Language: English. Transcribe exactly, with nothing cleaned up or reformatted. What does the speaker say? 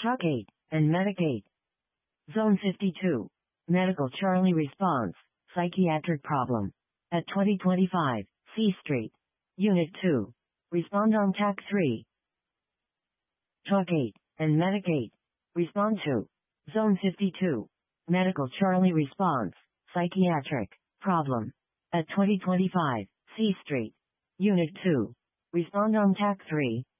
Talk eight, and Medic eight. Zone fifty-two. Medical Charlie response, psychiatric problem. At twenty twenty-five, C Street. Unit two. Respond on T A C three. Talk eight, and Medic eight. Respond to. Zone fifty-two. Medical Charlie response, psychiatric problem. At twenty twenty-five, C Street. Unit two. Respond on T A C three.